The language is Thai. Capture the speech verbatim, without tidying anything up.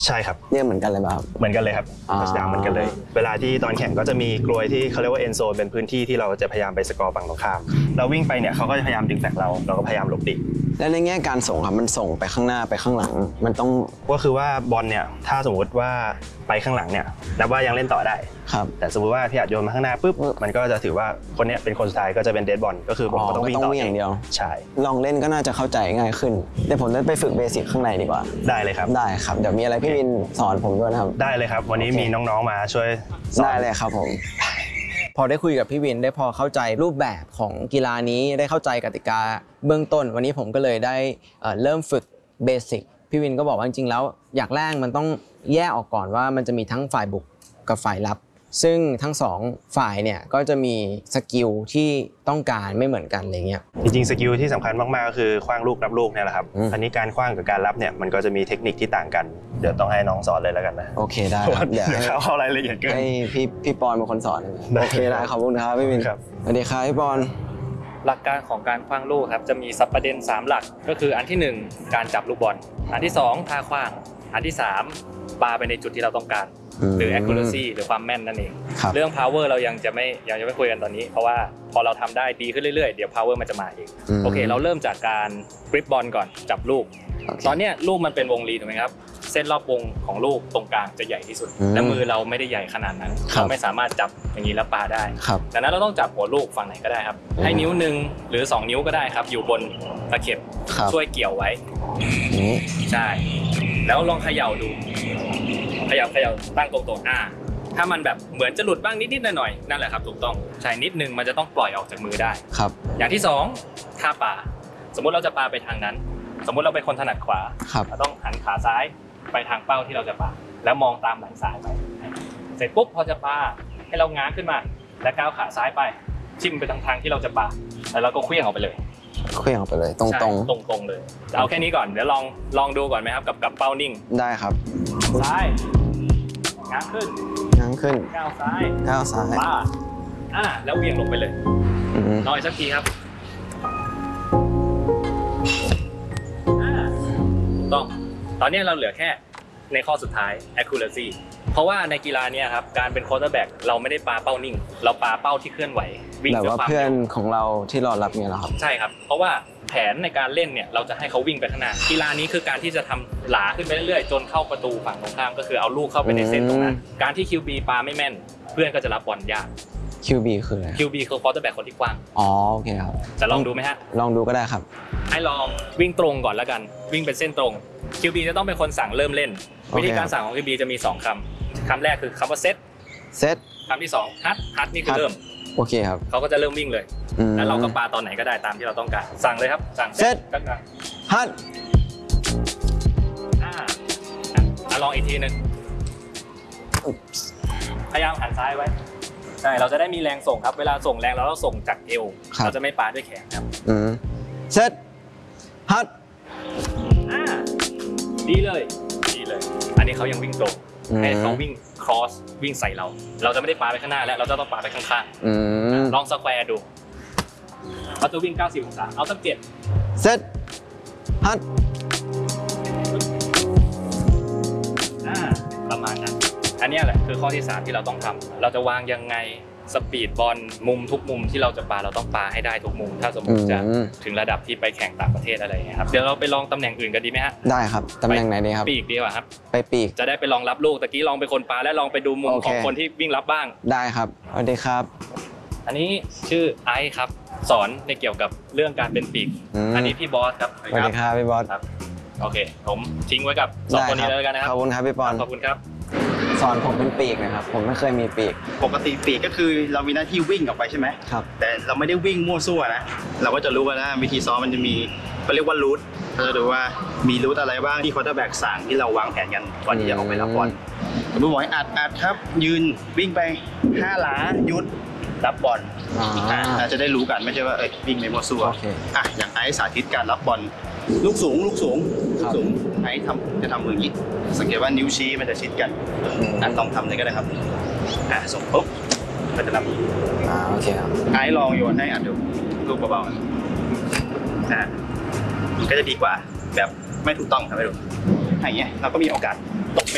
ใช่ครับเนี่ยเหมือนกันเลยป่ะครับเหมือนกันเลยครับทัชดาวน์เหมือนกันเลยเวลาที่ตอนแข่งก็จะมีกลวยที่เขาเรียกว่าเอ็นโซนเป็นพื้นที่ที่เราจะพยายามไปสกอร์ฝั่งตรงข้ามเราวิ่งไปเนี่ยเขาก็จะพยายามดึงแบกเราเราก็พยายามหลบดิและในแง่การส่งครับมันส่งไปข้างหน้าไปข้างหลังมันต้องก็คือว่าบอลเนี่ยถ้าสมมติว่าไปข้างหลังเนี่ยนับว่ายังเล่นต่อได้ครับแต่สมมติว่าพี่อาจโยนมาข้างหน้าปุ๊บมันก็จะถือว่าคนนี้เป็นคนสุดท้ายก็จะเป็นเดดบอลก็คือผมก็ต้องวิ่งต่ออย่างเดียวใช่ลองเล่นก็น่าจะเข้าใจง่ายขึ้นเดี๋ยวผมจะไปฝึกเบสิกข้างในดีกว่าได้เลยครับได้ครับเดี๋ยวมีอะไรพี่วินสอนผมด้วยนะครับได้เลยครับวันนี้มีน้องๆมาช่วยได้เลยครับผมพอได้คุยกับพี่วินได้พอเข้าใจรูปแบบของกีฬานี้ได้เข้าใจกติกาเบื้องต้นวันนี้ผมก็เลยได้เริ่มฝึกเบสิกพี่วินก็บอกว่าจริงๆแล้วอย่างแรกมันต้องแยกออกก่อนว่ามันจะมีทั้งฝ่ายบุกกับฝ่ายรับซึ่งทั้งสองฝ่ายเนี่ยก็จะมีสกิลที่ต้องการไม่เหมือนกันอะไรเงี้ยจริงๆสกิลที่สำคัญมากๆก็คือขว้างลูกรับลูกเนี่ยแหละครับอันนี้การขว้างกับการรับเนี่ยมันก็จะมีเทคนิคที่ต่างกันเดี๋ยวต้องให้น้องสอนเลยแล้วกันนะโอเคได้เดี๋ยวเขาเข้ารายละเอียดเกินให้พี่พี่ปอนเป็นคนสอนโอเคได้ขอบคุณครับพี่วินครับสวัสดีครับพี่ปอนหลักการของการขว้างลูกครับจะมีสับประเด็นสามหลักก็คืออันที่หนึ่งการจับลูกบอลอันที่สองท่าขว้างอันที่สามปาไปในจุดที่เราต้องการหรือ accuracy หรือความแม่นนั่นเองเรื่อง power เรายังจะไม่ยังจะไม่คุยกันตอนนี้เพราะว่าพอเราทำได้ดีขึ้นเรื่อยๆเดี๋ยว power มันจะมาเองโอเคเราเริ่มจากการกริปบอลก่อนจับลูกตอนนี้ลูกมันเป็นวงรีถูกไหมครับเส้นรอบวงของลูกตรงกลางจะใหญ่ที่สุดและมือเราไม่ได้ใหญ่ขนาดนั้นเราไม่สามารถจับอย่างนี้แล้วปาได้ดังนั้นเราต้องจับหัวลูกฝั่งไหนก็ได้ครับให้นิ้วหนึ่งหรือสองนิ้วก็ได้ครับอยู่บนตะเข็บช่วยเกี่ยวไว้ใช่แล้วลองเขย่าดูเขย่าเขย่าตั้งตรงๆอ่าถ้ามันแบบเหมือนจะหลุดบ้างนิดๆหน่อยๆนั่นแหละครับถูกต้องใช่นิดนึงมันจะต้องปล่อยออกจากมือได้ครับอย่างที่สองท่าปาสมมุติเราจะปาไปทางนั้นสมมุติเราเป็นคนถนัดขวาเราต้องหันขาซ้ายไปทางเป้าที่เราจะปาแล้วมองตามไหล่ซ้ายไปเสร็จปุ๊บพอจะปาให้เราง้างขึ้นมาและก้าวขาซ้ายไปชิมไปทางทางที่เราจะปาแล้วเราก็เคลื่อนออกไปเลยเคลื่อนออกไปเลยตรงๆตรงๆเลยเอาแค่นี้ก่อนเดี๋ยวลองลองดูก่อนไหมครับกับกับเป้านิ่งได้ครับซ้ายง้างขึ้นง้างขึ้นก้าวซ้ายก้าวซ้ายปาอ่าแล้วเหวี่ยงลงไปเลยลองอีกสักทีครับต้องตอนนี้เราเหลือแค่ในข้อสุดท้าย accuracy เพราะว่าในกีฬานี้ครับการเป็น quarterback เราไม่ได้ปาเป้านิ่งเราปาเป้าที่เคลื่อนไหววิ่งแบบว่าเพื่อนของเราที่รอรับเนี่ยเหรอครับใช่ครับเพราะว่าแผนในการเล่นเนี่ยเราจะให้เขาวิ่งไปข้างหน้ากีฬานี้คือการที่จะทำหลาขึ้นไปเรื่อยๆจนเข้าประตูฝั่งตรงข้ามก็คือเอาลูกเข้าไปในเส้นตรงนั้นการที่ คิว บี ปาไม่แม่นเพื่อนก็จะรับบอลยากคิว บี คืออะไรคิว บี คือ quarterback คนที่กว้างอ๋อโอเคครับจะลองดูไหมฮะลองดูก็ได้ครับให้ลองวิ่งตรงก่อนแล้วกันวิ่งเป็นเส้นตรง คิว บี จะต้องเป็นคนสั่งเริ่มเล่นวิธีการสั่งของ คิว บี จะมีสองคำคำแรกคือคำว่าเซตเซตคำที่สองฮัทฮัทนี่คือเริ่มโอเคครับเขาก็จะเริ่มวิ่งเลยแล้วเราก็ปาตอนไหนก็ได้ตามที่เราต้องการสั่งเลยครับสั่งเซตฮัทอ่าลองอีกทีนึงพยายามหันซ้ายไว้ใช่เราจะได้มีแรงส่งครับเวลาส่งแรงเราต้องส่งจากเอวเราจะไม่ปาด้วยแขนครับเซตฮัทอ่าดีเลยดีเลยอันนี้เขายังวิ่งตรงให้เขาวิ่ง cross วิ่งใส่เราเราจะไม่ได้ปาไปข้างหน้าแล้วเราจะต้องปาไปข้างๆลองสแควร์ดูเราจะวิ่งเก้าสิบองศาเอาสักเจ็ดเซตฮัทอ่าประมาณนั้นอันนี้แหละคือข้อที่สามที่เราต้องทำเราจะวางยังไงสปีดบอลมุมทุกมุมที่เราจะปาเราต้องปาให้ได้ทุกมุมถ้าสมมติจะถึงระดับที่ไปแข่งต่างประเทศอะไรอย่างเงี้ยครับเดี๋ยวเราไปลองตำแหน่งอื่นกันดีไหมฮะได้ครับตำแหน่งไหนดีครับปีกดีกว่าครับไปปีกจะได้ไปลองรับลูกตะกี้ลองไปคนปาและลองไปดูมุมของคนที่วิ่งรับบ้างได้ครับสวัสดีครับอันนี้ชื่อไอซ์ครับสอนในเกี่ยวกับเรื่องการเป็นปีกอันนี้พี่บอสครับสวัสดีครับพี่บอสครับโอเคผมทิ้งไว้กับสองคนนี้แล้วกันนะครับขอบคุณครับพี่ปอนขอบคุณครับสอนผมเป็นปีกนะครับผมไม่เคยมีปีกปกติปีกก็คือเรามีหน้าที่วิ่งออกไปใช่ไหมครับแต่เราไม่ได้วิ่งมั่วซั่วนะเราก็จะรู้ว่านะวิธีซ้อมมันจะมีเขาเรียกว่ารูทเราจะดูว่ามีรูทอะไรบ้างที่ควอเตอร์แบ็กสั่งที่เราวางแผนกันก่อนที่จะออกไปรับบอลสมมติบอกให้อัดอัดครับยืนวิ่งไปห้าหลาหยุดรับบอลอาจจะได้รู้กันไม่ใช่ว่าเอ้ยวิ่งไปมั่วซั่วอ่ะอย่างไอ้สาธิตการรับบอลลูกสูงลูกสูงลูกสูงไอ้ทำจะทำมืออย่างนี้สังเกตว่านิ้วชี้มันจะชิดกันอัดลองทำเลยก็ได้ครับอ่ะส่งปุ๊บมันจะรับอ่าโอเคครับไอ้ลองโยนให้อัดดูลูกเบาๆนะมันก็จะดีกว่าแบบไม่ถูกต้องครับไม่ถูกอย่างเงี้ยเราก็มีโอกาสตกไป